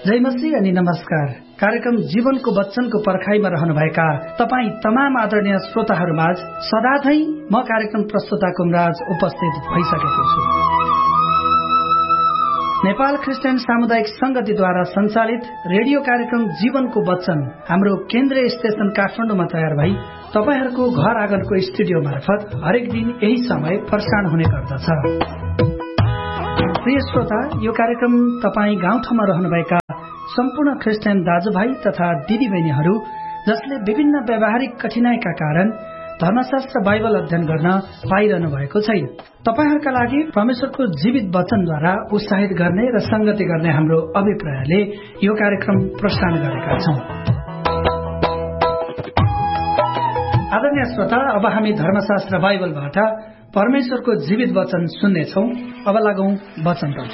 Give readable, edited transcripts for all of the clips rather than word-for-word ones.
जय मसीह अनि नमस्कार। कार्यक्रम जीवनको वचनको पर्खाइमा रहनुभएका तपाईँ तमाम आदरणीय श्रोताहरूमाझ सदाझै म कार्यक्रम प्रस्तुता कुमराज उपस्थित भइसकेको छु। नेपाल क्रिस्चियन सामुदायिक संगतिद्वारा सञ्चालित रेडियो कार्यक्रम जीवनको वचन हाम्रो केन्द्रीय स्टेशन काठमाडौँमा तयार भई तपाईहरूको घर आँगनको स्टुडियो मार्फत हरेक दिन यही समय प्रसारण हुने गर्दछ। प्रिय श्रोता, यो कार्यक्रम तपाईँ गाउँठाउँमा रहनुभएका सम्पूर्ण क्रिस्चियन दाजुभाइ तथा दिदीबहिनीहरू जसले विभिन्न व्यावहारिक कठिनाइका कारण धर्मशास्त्र बाइबल अध्ययन गर्न पाइरहनु भएको छैन, तपाईहरूका लागि परमेश्वरको जीवित वचनद्वारा उत्साहित गर्ने र संगति गर्ने हाम्रो अभिप्रायले यो कार्यक्रम प्रसारण गरेका छौं। आदरणीय श्रोता, अब हामी धर्मशास्त्र बाइबलबाट परमेश्वरको जीवित वचन सुन्नेछौं। अब लागौं वचनतर्फ।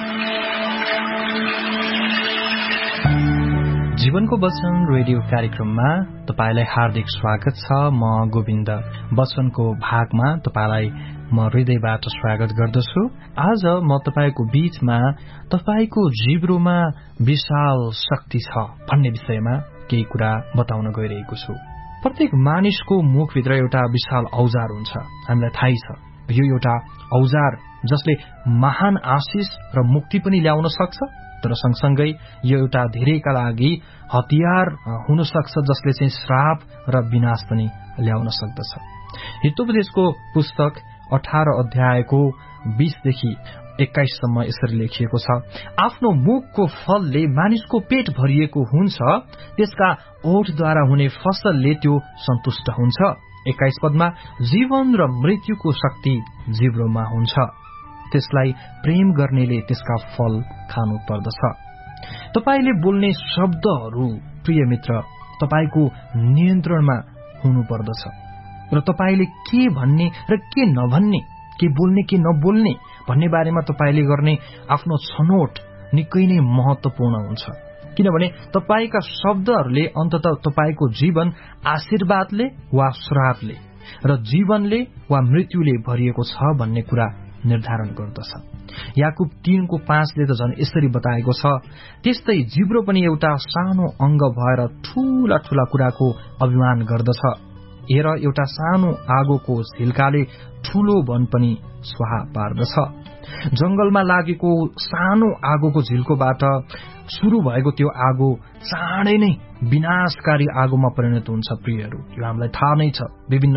जीवनको वचन रेडियो कार्यक्रममा तपाईलाई हार्दिक स्वागत छ। म गोविन्द वचनको भागमा तपाईलाई म हृदयबाट स्वागत गर्दछु। आज म तपाईको बीचमा तपाईको जिब्रोमा विशाल शक्ति छ भन्ने विषयमा केही कुरा बताउन गइरहेको छु। प्रत्येक मानिसको मुखभित्र एउटा विशाल औजार हुन्छ, हामीलाई थाहै छ। यो एउटा औजार जसले महान आशिष र मुक्ति पनि ल्याउन सक्छ, तर सँगसँगै यो एउटा धेरैका लागि हतियार हुन सक्छ जसले चाहिँ श्राप र विनाश पनि ल्याउन सक्दछ। हितोपदेशको पुस्तक 18 अध्यायको 20 देखि 21 सम्म यसरी लेखिएको छ, आफ्नो मुखको फलले मानिसको पेट भरिएको हुन्छ, त्यसका ओठद्वारा हुने फसलले त्यो सन्तुष्ट हुन्छ। 21 पदमा जीवन र मृत्युको शक्ति जिब्रोमा हुन्छ, त्यसलाई प्रेम गर्नेले त्यसका फल खानु पर्दछ। तपाईले बोल्ने शब्दहरू प्रिय मित्र तपाईको नियन्त्रणमा हुनु पर्दछ र तपाईले के भन्ने र के नभन्ने, के बोल्ने के नबोल्ने भन्ने बारेमा तपाईले गर्ने आफ्नो छनौट निकै नै महत्वपूर्ण हुन्छ। किनभने तपाईका शब्दहरूले अन्ततः तपाईको जीवन आशीर्वादले वा श्रापले र जीवनले वा मृत्युले भरिएको छ भन्ने कुरा निर्धारण गर्दछ। याकुब 3:5ले त झन् यसरी बताएको छ, त्यस्तै जिब्रो पनि एउटा सानो अंग भएर ठूला ठूला कुराको अभिमान गर्दछ। हेर, एउटा सानो आगोको झिल्काले ठूलो वन पनि स्वाहा पार्दछ। जंगलमा लागेको सानो आगोको झिल्कोबाट शुरू भएको त्यो आगो चाँडै नै विनाशकारी आगोमा परिणत हुन्छ। प्रियहरू, यो हामीलाई थाहा नै छ।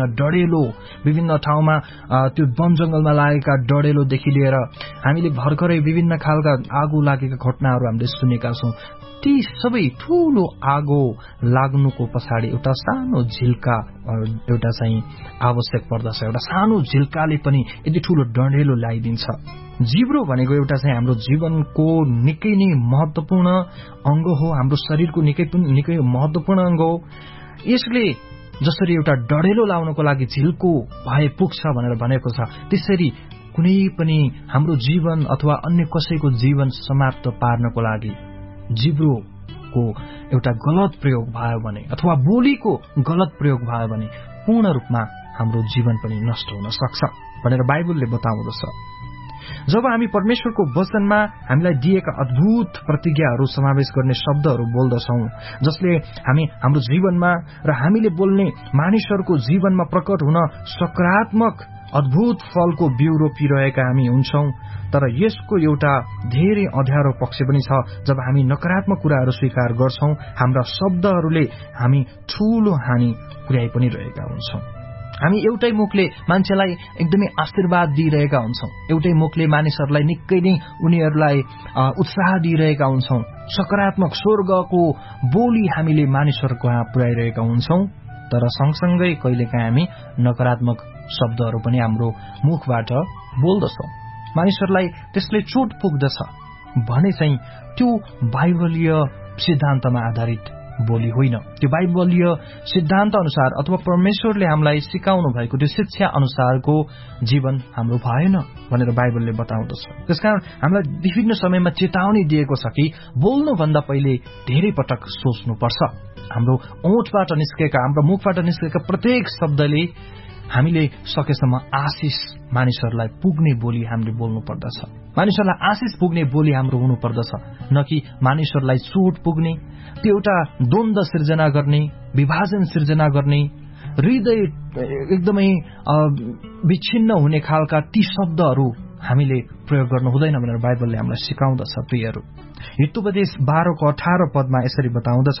विभिन्न ठाउँमा त्यो वन जंगलमा लागेका डढेलोदेखि लिएर हामीले भर्खरै विभिन्न खालका आगो लागेका घटनाहरू हामीले सुनेका छौं। ती सबै ठूलो आगो लाग्नुको पछाडि एउटा सानो झिल्का एउटा चाहिँ आवश्यक पर्दछ। एउटा सानो झिल्काले पनि यति ठूलो डढेलो ल्याइदिन्छ। जिब्रो भनेको एउटा चाहिँ हाम्रो जीवनको निकै नै महत्वपूर्ण अंग हो, हाम्रो शरीरको निकै महत्वपूर्ण अंग हो। यसले जसरी एउटा डढेलो लाउनको लागि झिल्को भए पुग्छ भनेर भनेको छ, त्यसरी कुनै पनि हाम्रो जीवन अथवा अन्य कसैको जीवन समाप्त पार्नको लागि जिब्रोको एउटा गलत प्रयोग भयो भने अथवा बोलीको गलत प्रयोग भयो भने पूर्ण रूपमा हाम्रो जीवन पनि नष्ट हुन सक्छ भनेर बाइबलले बताउँदछ। जब हामी परमेश्वरको वचनमा हामीलाई दिएका अद्भुत प्रतिज्ञाहरू समावेश गर्ने शब्दहरू बोल्दछौं, जसले हाम्रो जीवनमा र हामीले बोल्ने मानिसहरूको जीवनमा प्रकट हुन सकारात्मक अद्भुत फलको बिउ रोपिरहेका हामी हुन्छौं, तर यसको एउटा धेरै अँध्यारो पक्ष पनि छ। जब हामी नकारात्मक कुराहरू स्वीकार गर्छौं, हाम्रा शब्दहरूले हामी ठूलो हानि पुर्याइ पनि रहेका हुन्छौं। हामी एउटै मुखले मान्छेलाई एकदमै आशीर्वाद दिइरहेका हुन्छौं, एउटै मुखले मानिसहरूलाई निकै नै उनीहरूलाई उत्साह दिइरहेका हुन्छौं। सकारात्मक स्वर्गको बोली हामीले मानिसहरूको यहाँ पुर्याइरहेका हुन्छौं, तर सँगसँगै कहिलेकाहीँ हामी नकारात्मक शब्दहरू पनि हाम्रो मुखबाट बोल्दछौं। मानिसहरूलाई त्यसले चोट पुग्दछ भने चाहिँ त्यो बाइबलीय सिद्धान्तमा आधारित बोली होइन। त्यो बाइबलीय सिद्धान्त अनुसार अथवा परमेश्वरले हामीलाई सिकाउनु भएको त्यो शिक्षा अनुसारको जीवन हाम्रो भएन भनेर बाइबलले बताउँदछ। त्यसकारण हामीलाई विभिन्न समयमा चेतावनी दिएको छ कि बोल्नुभन्दा पहिले धेरै पटक सोच्नुपर्छ। हाम्रो ओठबाट निस्केका, हाम्रो मुखबाट निस्केका प्रत्येक शब्दले हामीले सकेसम्म आशिष मानिसहरूलाई पुग्ने बोली हामीले बोल्नु पर्दछ। मानिसहरूलाई आशिष पुग्ने बोली हाम्रो हुनुपर्दछ, न कि मानिसहरूलाई चोट पुग्ने, त्यो एउटा द्वन्द्व सिर्जना गर्ने, विभाजन सिर्जना गर्ने, हृदय एकदमै विच्छिन्न हुने खालका ती शब्दहरू हामीले प्रयोग गर्नु हुँदैन भनेर बाइबलले हामीलाई सिकाउँदछ। प्रियहरू, हितोपदेश 12:18 यसरी बताउँदछ,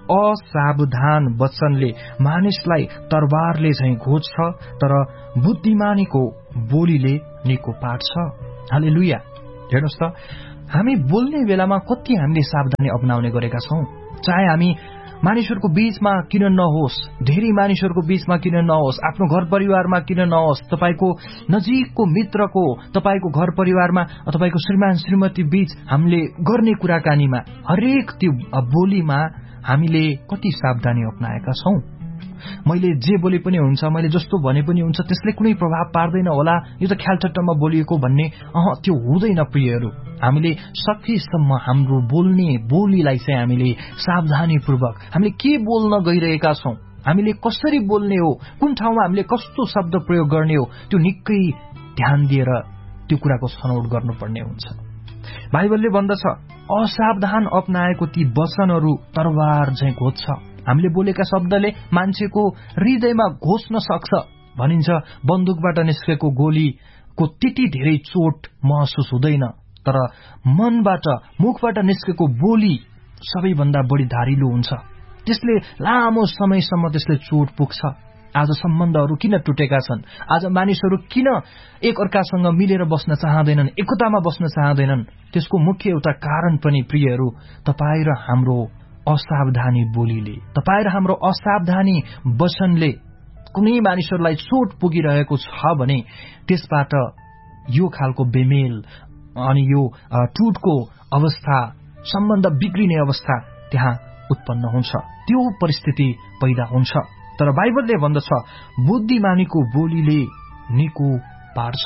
असावधान वचनले मानिसलाई तरबारले झैं घोच्छ, तर बुद्धिमानीको बोलीले निको पार्छ। हालेलुया। हेर्नुहोस् त, हामी बोल्ने बेलामा कति हामीले सावधानी अपनाउने गरेका छौं। चाहे हामी मानिसहरूको बीचमा किन नहोस्, धेरै मानिसहरूको बीचमा किन नहोस्, आफ्नो घर परिवारमा किन नहोस्, तपाईको नजिकको मित्रको, तपाईको घर परिवारमा तपाईको श्रीमान श्रीमती बीच हामीले गर्ने कुराकानीमा, हरेक त्यो बोलीमा हामीले कति सावधानी अपनाएका छौं। मैले जे बोले पनि हुन्छ, मैले जस्तो भने पनि हुन्छ, त्यसले कुनै प्रभाव पार्दैन होला, यो त ख्यालठट्टामा बोलिएको भन्ने त्यो हुँदैन। प्रियहरू, हामीले सकेसम्म हाम्रो बोल्ने बोलीलाई चाहिँ हामीले सावधानीपूर्वक हामीले के बोल्न गइरहेका छौं, हामीले कसरी बोल्ने हो, कुन ठाउँमा हामीले कस्तो शब्द प्रयोग गर्ने हो, त्यो निकै ध्यान दिएर त्यो कुराको छनौट गर्नुपर्ने हुन्छ। बाइबलले भन्दछ, असावधान अपनाएको ती वचनहरू तरबार झैं घोच्छ। हामीले बोलेका शब्दले मान्छेको हृदयमा घोच्न सक्छ। भनिन्छ, बन्दुकबाट निस्केको गोलीको त्यति धेरै चोट महसुस हुँदैन, तर मनबाट, मुखबाट निस्केको बोली सबैभन्दा बढी धारिलो हुन्छ। त्यसले लामो समयसम्म त्यसले चोट पुग्छ। आज सम्बन्धहरू किन टुटेका छन्? आज मानिसहरू किन एकअर्कासँग मिलेर बस्न चाहँदैनन्, एकतामा बस्न चाहँदैनन्? त्यसको मुख्य एउटा कारण पनि प्रियहरू तपाईँ र हाम्रो असावधानी बोलीले, तपाईँ र हाम्रो असावधानी वचनले कुनै मानिसहरूलाई चोट पुगिरहेको छ भने त्यसबाट यो खालको बेमेल अनि यो टुटको अवस्था, सम्बन्ध बिग्रिने अवस्था त्यहाँ उत्पन्न हुन्छ, त्यो परिस्थिति पैदा हुन्छ। तर बाइबलले भन्दछ, बुद्धिमानीको बोलीले निको पार्छ।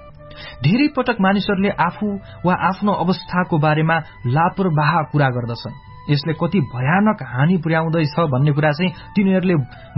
धेरै पटक मानिसहरूले आफू वा आफ्नो अवस्थाको बारेमा लापरवाह कुरा गर्दछन्। यसले कति भयानक हानि पुर्याउँदैछ भन्ने कुरा चाहिँ तिनीहरूले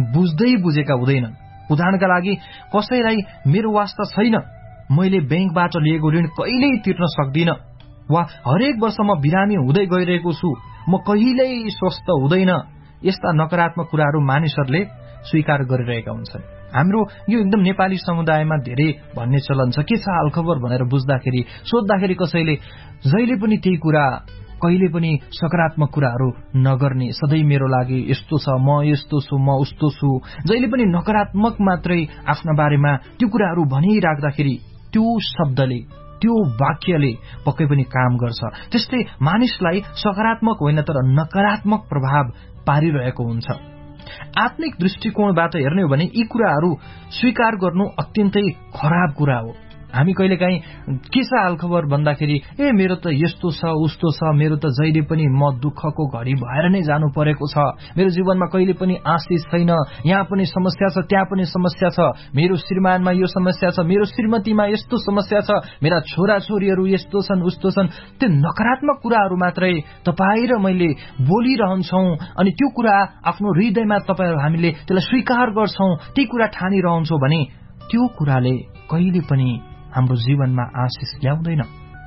बुझेका हुँदैनन्। उदाहरणका लागि, कसैलाई मेरो वास्ता छैन, मैले बैंकबाट लिएको ऋण कहिल्यै तिर्न सक्दिन, वा हरेक वर्ष म बिरामी हुँदै गइरहेको छु, म कहिल्यै स्वस्थ हुँदैन, यस्ता नकारात्मक कुराहरू मानिसहरूले स्वीकार गरिरहेका हुन्छन्। हाम्रो यो एकदम नेपाली समुदायमा धेरै भन्ने चलन छ, के छ हालखबर भनेर बुझ्दाखेरि, सोद्धाखेरि कसैले जहिले पनि त्यही कुरा, कहिले पनि सकारात्मक कुराहरू नगर्ने, सधैँ मेरो लागि यस्तो छ, म यस्तो छु, म उस्तो छु, जहिले पनि नकारात्मक मात्रै आफ्ना बारेमा त्यो कुराहरू भनिराख्दाखेरि त्यो शब्दले, त्यो वाक्यले पक्कै पनि काम गर्छ। त्यसले मानिसलाई सकारात्मक होइन तर नकारात्मक प्रभाव पारिरहेको हुन्छ। आत्मिक दृष्टिकोणबाट हेर्ने हो भने यी कुराहरू स्वीकार गर्नु अत्यन्तै खराब कुरा हो। हामी कहिलेकाहीँ के छ हालखबर भन्दाखेरि, मेरो त यस्तो छ, उस्तो छ, मेरो त जहिले पनि म दुःखको घडी भएर नै जानु परेको छ, मेरो जीवनमा कहिले पनि आशिष छैन, यहाँ पनि समस्या छ, त्यहाँ पनि समस्या छ, मेरो श्रीमानमा यो समस्या छ, मेरो श्रीमतीमा यस्तो समस्या छ, मेरा छोराछोरीहरू यस्तो छन्, उस्तो छन्। त्यो नकारात्मक कुराहरू मात्रै तपाईँ र मैले बोलिरहन्छौँ, अनि त्यो कुरा आफ्नो हृदयमा हामीले त्यसलाई स्वीकार गर्छौँ, त्यही कुरा ठानिरहन्छौँ भने त्यो कुराले कहिले पनि हाम्रो जीवनमा आशिष ल्याउँदैन।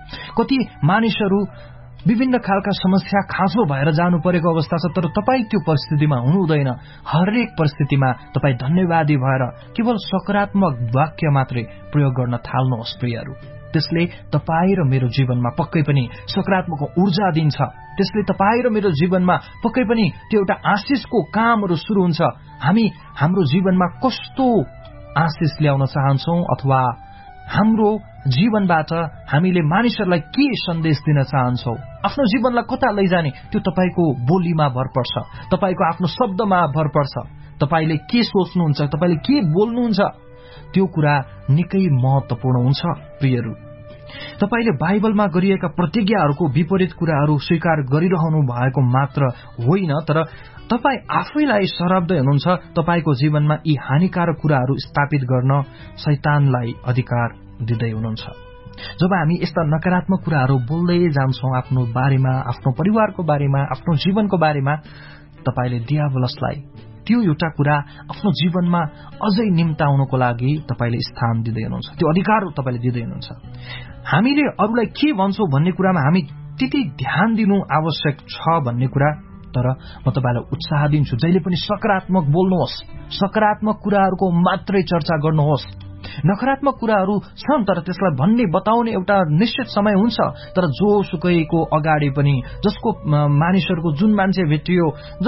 कति मानिसहरू विभिन्न खालका समस्या खाँचो भएर जानु परेको अवस्था छ, तर तपाईँ त्यो परिस्थितिमा हुनुहुँदैन। हरेक परिस्थितिमा तपाईँ धन्यवादी भएर केवल सकारात्मक वाक्य मात्रै प्रयोग गर्न थाल्नुहोस् प्रियहरू। त्यसले तपाईँ र मेरो जीवनमा पक्कै पनि सकारात्मक ऊर्जा दिन्छ। त्यसले तपाईँ र मेरो जीवनमा पक्कै पनि त्यो एउटा आशिषको कामहरू सुरु हुन्छ। हामी हाम्रो जीवनमा कस्तो आशिष ल्याउन चाहन्छौँ, अथवा हाम्रो जीवनबाट हामीले मानिसहरूलाई के सन्देश दिन चाहन्छौँ, आफ्नो जीवनलाई कता लैजाने, त्यो तपाईको बोलीमा भर पर्छ, तपाईको आफ्नो शब्दमा भर पर्छ। तपाईले के सोच्नुहुन्छ, तपाईले के बोल्नुहुन्छ, त्यो कुरा निकै महत्त्वपूर्ण हुन्छ प्रियहरू। तपाईले बाइबलमा गरिएका प्रतिज्ञाहरूको विपरीत कुराहरू स्वीकार गरिरहनु भएको मात्र होइन, तर तपाईँ आफैलाई सराप्दै हुनुहुन्छ। तपाईको जीवनमा यी हानिकारक कुराहरू स्थापित गर्न शैतानलाई अधिकार दिँदै हुनुहुन्छ। जब हामी यस्ता नकारात्मक कुराहरू बोल्दै जान्छौँ आफ्नो बारेमा, आफ्नो परिवारको बारेमा, आफ्नो जीवनको बारेमा, तपाईले दियावलसलाई त्यो एउटा कुरा आफ्नो जीवनमा अझै निम्ताउनको लागि तपाईले स्थान दिँदै हुनुहुन्छ, त्यो अधिकार तपाईले दिँदै हुनुहुन्छ। हामीले अरूलाई के भन्छौं भन्ने कुरामा हामी त्यति ध्यान दिनु आवश्यक छ भन्ने कुरा, तर म तपाईलाई उत्साह दिन्छु, जहिले पनि सकारात्मक बोल्नुहोस्, सकारात्मक कुराहरूको मात्रै चर्चा गर्नुहोस्। नकारात्मक कुराहरू छन् तर त्यसलाई भन्ने बताउने एउटा निश्चित समय हुन्छ, तर जोसुकैको अगाडि पनि जसको मानिसहरूको जुन मान्छे भेटियो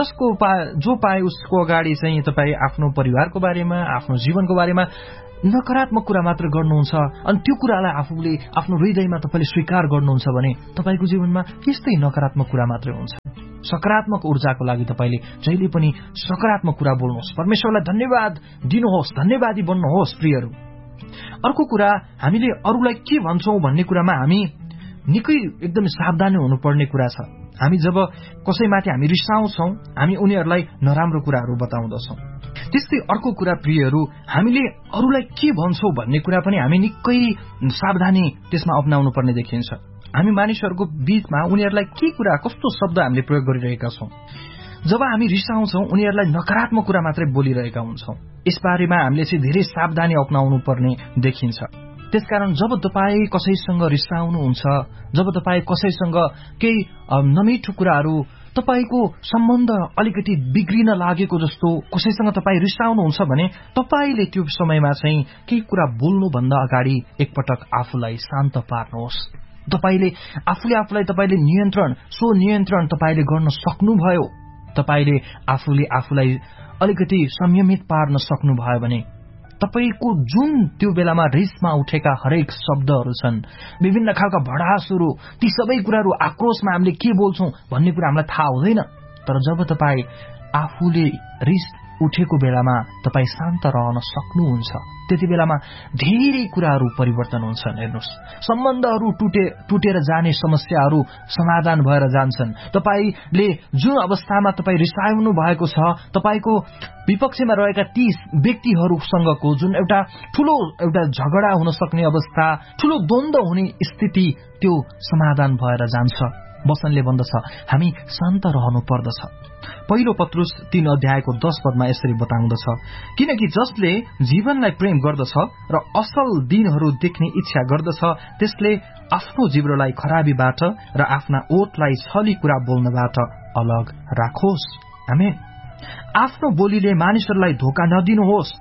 जो पाए उसको अगाडि चाहिँ तपाईँ आफ्नो परिवारको बारेमा, आफ्नो जीवनको बारेमा नकारात्मक कुरा मात्र गर्नुहुन्छ अनि त्यो कुरालाई आफूले आफ्नो हृदयमा तपाईले स्वीकार गर्नुहुन्छ भने तपाईको जीवनमा यस्तै नकारात्मक कुरा मात्रै हुन्छ। सकारात्मक ऊर्जाको लागि तपाईले जहिले पनि सकारात्मक कुरा बोल्नुहोस्, परमेश्वरलाई धन्यवाद दिनुहोस्, धन्यवादी बन्नुहोस्। प्रियहरू, अर्को कुरा, हामीले अरूलाई के भन्छौं भन्ने कुरामा हामी निकै एकदम सावधानी हुनुपर्ने कुरा छ। हामी जब कसैमाथि हामी रिसाउँछौं, हामी उनीहरूलाई नराम्रो कुराहरू बताउँदछौं। त्यस्तै अर्को कुरा प्रियहरू, हामीले अरूलाई के भन्छौं भन्ने कुरा पनि हामी निकै सावधानी त्यसमा अपनाउनु पर्ने देखिन्छ। हामी मानिसहरूको बीचमा उनीहरूलाई के कुरा, कस्तो शब्द हामीले प्रयोग गरिरहेका छौं। जब हामी रिसाउँछौं, उनीहरूलाई नकारात्मक कुरा मात्रै बोलिरहेका हुन्छौं। यसबारेमा हामीले चाहिँ धेरै सावधानी अपनाउनु पर्ने देखिन्छ। त्यसकारण जब तपाईँ कसैसँग रिसाउनुहुन्छ, जब तपाईँ कसैसँग केही नमिठो कुराहरू, तपाईको सम्बन्ध अलिकति बिग्रिन लागेको जस्तो कसैसँग तपाईँ रिसाउनुहुन्छ भने तपाईले त्यो समयमा चाहिँ केही कुरा बोल्नुभन्दा अगाडि एकपटक आफूलाई शान्त पार्नुहोस्। तपाईले आफूलाई तपाईले स्वनियन्त्रण तपाईले गर्न सक्नुभयो, तपाईले आफूलाई अलिकति संयमित पार्न सक्नुभयो भने तपाईको जुन त्यो बेलामा रिसमा उठेका हरेक शब्दहरू छन्, विभिन्न खालका भडासहरू, ती सबै कुराहरू आक्रोशमा हामीले के बोल्छौं भन्ने कुरा हामीलाई थाहा हुँदैन। तर जब तपाईँ आफूले रिस उठेको बेलामा तपाईँ शान्त रहन सक्नुहुन्छ, त्यति बेलामा धेरै कुराहरू परिवर्तन हुन्छन्। हेर्नुहोस्, सम्बन्धहरू टुटेर जाने समस्याहरू समाधान भएर जान्छन्। तपाईले जुन अवस्थामा तपाईँ रिसाउनु भएको छ, तपाईको विपक्षमा रहेका ती व्यक्तिहरूसँगको जुन एउटा ठूलो झगडा हुन सक्ने अवस्था, ठूलो द्वन्द्व हुने स्थिति, त्यो समाधान भएर जान्छ। वचनले भन्दछ हामी शान्त रहनु पर्दछ। पहिलो पत्रुस 3 अध्यायको 10 पदमा यसरी बताउँदछ, किनकि जसले जीवनलाई प्रेम गर्दछ र असल दिनहरू देख्ने इच्छा गर्दछ, त्यसले आफ्नो जिब्रोलाई खराबीबाट र आफ्ना ओठलाई छली कुरा बोल्नबाट अलग राखोस्। आमेन। आफ्नो बोलीले मानिसहरूलाई धोका नदिनुहोस्।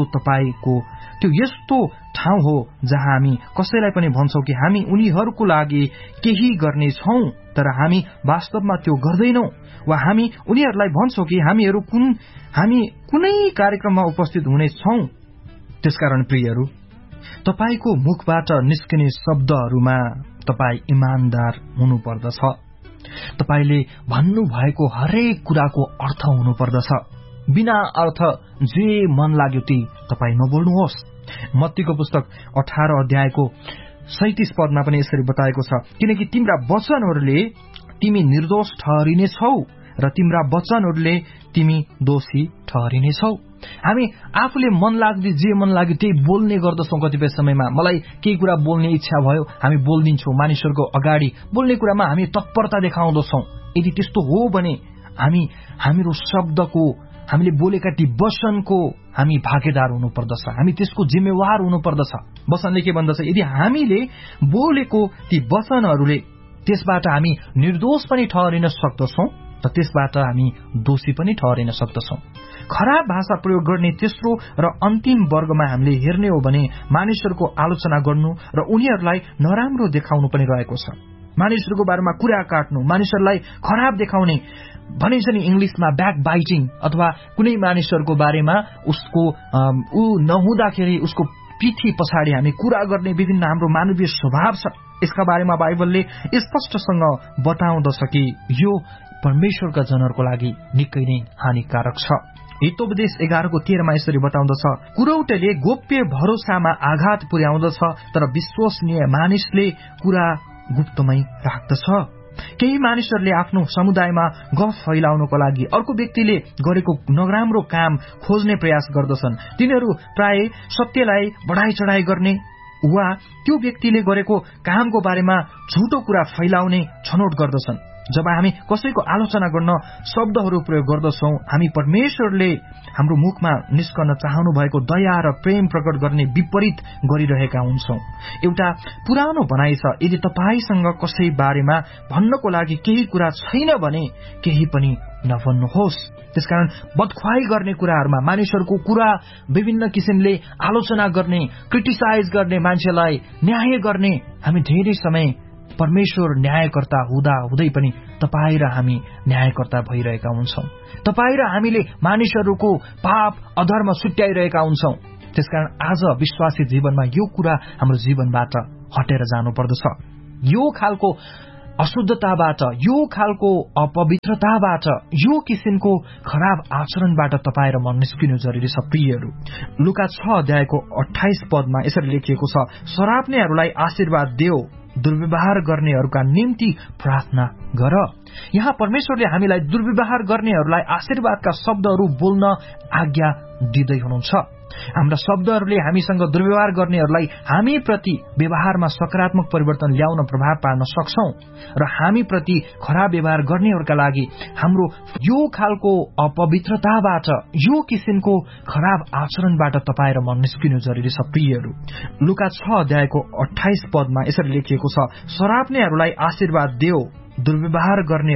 त्यो यस्तो ठाउँ हो जहाँ हामी कसैलाई पनि भन्छौं कि हामी उनीहरूको लागि केही गर्ने छौं, तर हामी वास्तवमा त्यो गर्दैनौं, वा हामी उनीहरूलाई भन्छौं कि हामी कुनै कार्यक्रममा उपस्थित हुने छौं। त्यसकारण प्रियहरू, तपाईको मुखबाट निस्किने शब्दहरूमा तपाई ईमानदार हुनुपर्दछ। तपाईले भन्नुभएको हरेक कुराको अर्थ हुनुपर्दछ। बिना अर्थ जे मन लाग्यो ती तपाई नबोल्नुहोस्। मत्तीको पुस्तक 18 अध्यायको 37 पदमा पनि यसरी बताएको छ, किनकि तिम्रा वचनहरूले तिमी निर्दोष ठहरिनेछौ र तिम्रा वचनहरूले तिमी दोषी ठहरिनेछौ। हामी आफूले जे मन लाग्यो त्यही बोल्ने गर्दछौं। कतिपय समयमा मलाई केही कुरा बोल्ने इच्छा भयो, हामी बोल्दिन्छौं। मानिसहरूको अगाडि बोल्ने कुरामा हामी तत्परता देखाउँदछौं। यदि त्यस्तो हो भने हाम्रो शब्दको, हामीले बोलेका ती वचनको हामी भागीदार हुनुपर्दछ, हामी त्यसको जिम्मेवार हुनुपर्दछ। वचनले के भन्दछ, यदि हामीले बोलेको ती वचनहरूले त्यसबाट हामी निर्दोष पनि ठहरिन सक्दछौं, त त्यसबाट हामी दोषी पनि ठहरिन सक्दछौं। खराब भाषा प्रयोग गर्ने तेस्रो र अन्तिम वर्गमा हामीले हेर्ने हो भने मानिसहरूको आलोचना गर्नु र उनीहरूलाई नराम्रो देखाउनु पनि रहेको छ। मानिसहरूको बारेमा कुरा काट्नु, मानिसहरूलाई खराब देखाउने, भनिन्छ नि इंग्लिशमा ब्याक बाइटिङ, अथवा कुनै मानिसहरूको बारेमा ऊ नहुँदाखेरि उसको पिठी पछाडि हामी कुरा गर्ने विभिन्न हाम्रो मानवीय स्वभाव छ। यसका बारेमा बाइबलले स्पष्टसँग बताउँदछ कि यो परमेश्वरका जनहरूको लागि निकै नै हानिकारक छ। हितोपदेश 11:13 मा यसरी बताउँदछ, कुरौटेले गोप्य भरोसामा आघात पुर्याउँदछ, तर विश्वसनीय मानिसले कुरा गुप्तमै राख्दछ। केही मानिसहरूले आफ्नो समुदायमा गफ फैलाउनको लागि अर्को व्यक्तिले गरेको नराम्रो काम खोज्ने प्रयास गर्दछन्। तिनीहरू प्राय सत्यलाई बढाई चढाई गर्ने वा त्यो व्यक्तिले गरेको कामको बारेमा झुटो कुरा फैलाउने छनौट गर्दछन्। जब हामी कसैको आलोचना गर्न शब्दहरू प्रयोग गर्दछौं, हामी परमेश्वरले हाम्रो मुखमा निस्कन चाहनु भएको दया र प्रेम प्रकट गर्ने विपरीत गरिरहेका हुन्छौं। एउटा पुरानो भनाइ छ, यदि तपाईसँग कसै बारेमा भन्नको लागि केही कुरा छैन भने केही पनि नभन्नुहोस्। त्यसकारण बदख्वाही गर्ने कुराहरूमा, मानिसहरूको कुरा विभिन्न किसिमले आलोचना गर्ने, क्रिटिसाइज गर्ने, मान्छेलाई न्याय गर्ने, हामी धेरै समय परमेश्वर न्यायकर्ता हुँदा हुँदै पनि तपाईँ र हामी न्यायकर्ता भइरहेका हुन्छौं। तपाईँ र हामीले मानिसहरूको पाप अधर्म छुट्याइरहेका हुन्छौं। त्यसकारण आज विश्वासी जीवनमा यो कुरा हाम्रो जीवनबाट हटेर जानुपर्दछ। यो खालको अशुद्धताबाट, यो खालको अपवित्रताबाट, यो किसिमको खराब आचरणबाट तपाईँ र म निस्किनु जरुरी छ। प्रियहरू, लुका 6:28 यसरी लेखिएको छ, सराप्नेहरूलाई आशीर्वाद देऊ, दुर्व्यवहार गर्नेहरूका निम्ति प्रार्थना गर। यहाँ परमेश्वरले हामीलाई दुर्व्यवहार गर्नेहरूलाई आशीर्वादका शब्दहरू बोल्न आज्ञा दिँदै हुनुहुन्छ। हाम्रा शब्दहरूले हामीसँग दुर्व्यवहार गर्नेहरूलाई हामी प्रति व्यवहारमा सकारात्मक परिवर्तन ल्याउन प्रभाव पार्न सक्छौं र हामी प्रति खराब व्यवहार गर्नेहरूका लागि हाम्रो यो खालको अपवित्रताबाट, यो किसिमको खराब आचरणबाट तपाईँ र म निस्किनु जरुरी छ। प्रियहरू, लुका 6:28 यसरी लेखिएको छ, सराप्नेहरूलाई आशीर्वाद देऊ, दुर्व्यवहार गर्ने